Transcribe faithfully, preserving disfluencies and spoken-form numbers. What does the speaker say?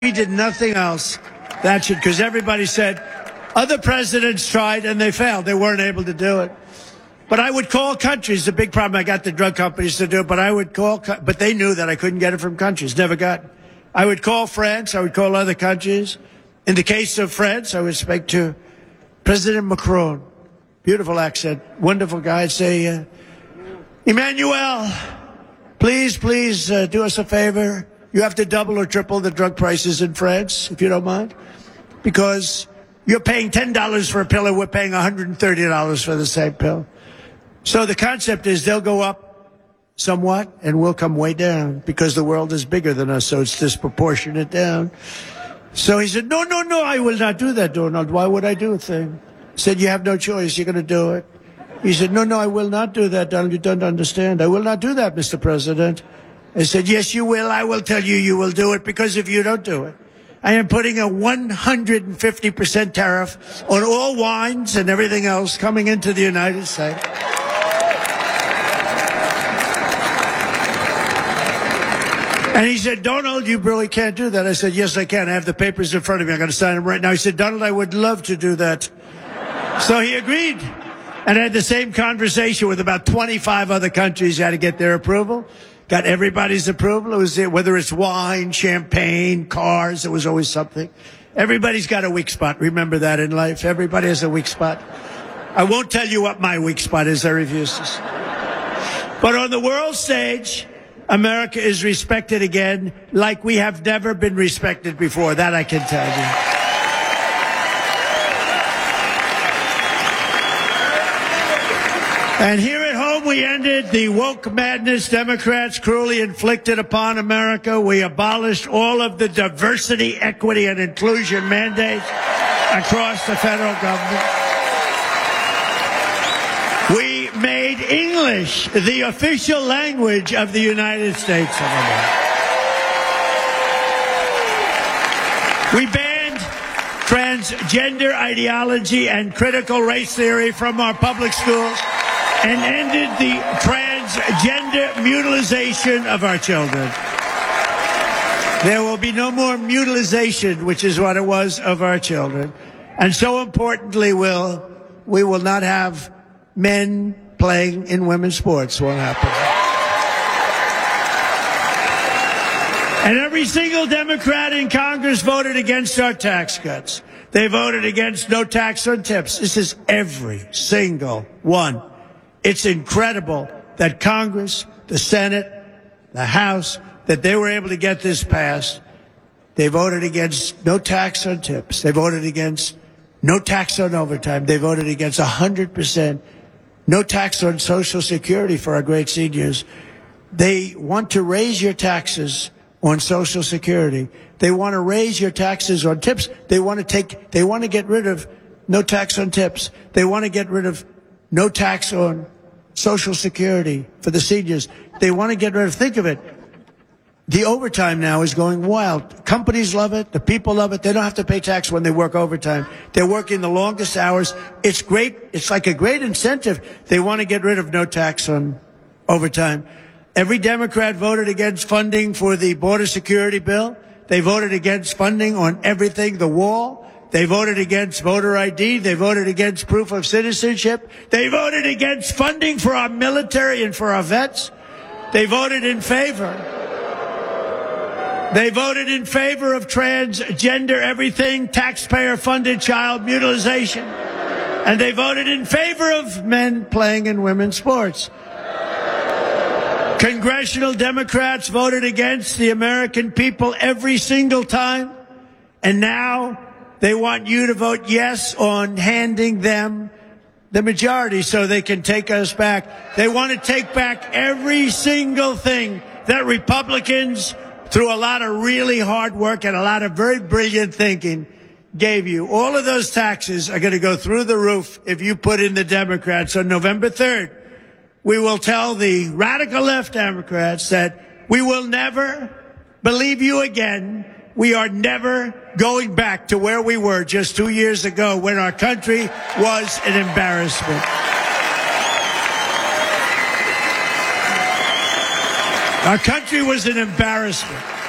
We did nothing else. That should, because everybody said other presidents tried and they failed. They weren't able to do it. But I would call countries. The big problem, I got the drug companies to do it, but I would call, but they knew that I couldn't get it from countries. Never got. I would call France. I would call other countries. In the case of France, I would speak to President Macron. Beautiful accent. Wonderful guy. I'd say, uh, Emmanuel, please, please uh, do us a favor. You have to double or triple the drug prices in France, if you don't mind, because you're paying ten dollars for a pill and we're paying one hundred thirty dollars for the same pill. So the concept is they'll go up somewhat and we'll come way down because the world is bigger than us, so it's disproportionate down. So he said, no, no, no, I will not do that, Donald. Why would I do a thing? I said, you have no choice. You're going to do it. He said, no, no, I will not do that, Donald. You don't understand. I will not do that, Mister President. I said, yes, you will. I will tell you you will do it, because if you don't do it, I am putting a one hundred fifty percent tariff on all wines and everything else coming into the United States. And he said, Donald, you really can't do that. I said, yes, I can. I have the papers in front of me. I'm going to sign them right now. He said, Donald, I would love to do that. So he agreed. And I had the same conversation with about twenty-five other countries. You had to get their approval. Got everybody's approval. It was whether it's wine, champagne, cars. It was always something. Everybody's got a weak spot. Remember that in life. Everybody has a weak spot. I won't tell you what my weak spot is. I refuse to say. But on the world stage, America is respected again like we have never been respected before. That I can tell you. And here at home, we ended the woke madness Democrats cruelly inflicted upon America. We abolished all of the diversity, equity, and inclusion mandates across the federal government. We made English the official language of the United States of America. We banned transgender ideology and critical race theory from our public schools and ended the transgender mutilization of our children. There will be no more mutilization, which is what it was, of our children. And so importantly, will we will not have men playing in women's sports. Won't happen. And every single Democrat in Congress voted against our tax cuts. They voted against no tax on tips. This is every single one. It's incredible that Congress, the Senate, the House, that they were able to get this passed. They voted against no tax on tips. They voted against no tax on overtime. They voted against one hundred percent no tax on Social Security for our great seniors. They want to raise your taxes on Social Security. They want to raise your taxes on tips. They want to take, they want to get rid of no tax on tips. They want to get rid of no tax on Social Security for the seniors. They want to get rid of, think of it, the overtime now is going wild. Companies love it. The people love it. They don't have to pay tax when they work overtime. They're working the longest hours. It's great. It's like a great incentive. They want to get rid of no tax on overtime. Every Democrat voted against funding for the border security bill. They voted against funding on everything, the wall. They voted against voter I D. They voted against proof of citizenship. They voted against funding for our military and for our vets. They voted in favor. They voted in favor of transgender everything, taxpayer-funded child mutilization. And they voted in favor of men playing in women's sports. Congressional Democrats voted against the American people every single time. And now they want you to vote yes on handing them the majority so they can take us back. They want to take back every single thing that Republicans, through a lot of really hard work and a lot of very brilliant thinking, gave you. All of those taxes are going to go through the roof if you put in the Democrats. On November third, we will tell the radical left Democrats that we will never believe you again. We are never going back to where we were just two years ago when our country was an embarrassment. Our country was an embarrassment.